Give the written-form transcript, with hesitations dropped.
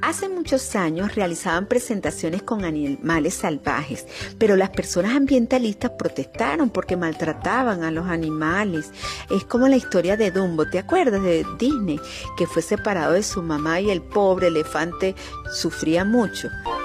Hace muchos años realizaban presentaciones con animales salvajes, pero las personas ambientalistas protestaron porque maltrataban a los animales. Es como la historia de Dumbo, ¿te acuerdas de Disney? Que fue separado de su mamá y el pobre elefante sufría mucho.